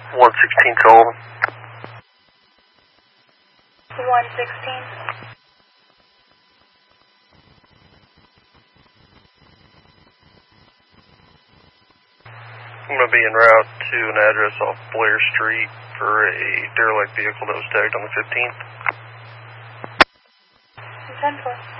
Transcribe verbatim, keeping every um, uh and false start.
one sixteen Sullivan. one sixteen. I'm going to be en route to an address off Blair Street for a derelict vehicle that was tagged on the fifteenth. ten four.